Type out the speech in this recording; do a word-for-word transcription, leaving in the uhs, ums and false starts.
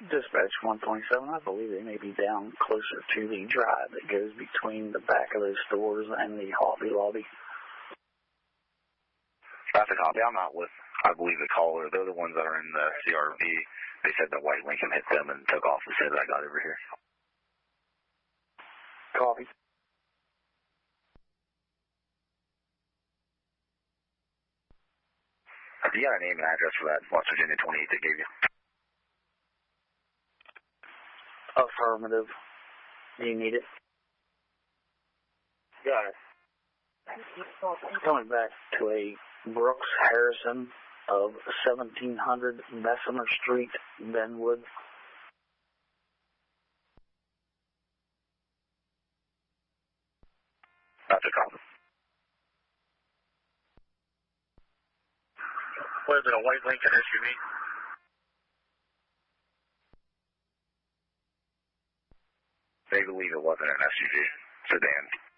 Dispatch one twenty-seven, I believe they may be down closer to the drive that goes between the back of those stores and the Hobby Lobby. That's a copy. I'm not with, I believe, the caller. They're the ones that are in the C R V. They said that white Lincoln hit them and took off as soon as I got over here. Copy. Do you got a name and address for that West Virginia twenty-eight they gave you? Affirmative. Do you need it? Got it. Coming back to a Brooks Harrison of seventeen hundred Bessemer Street, Benwood. That's a copy. Was it a white Lincoln S U V? They believe it wasn't an S U V sedan.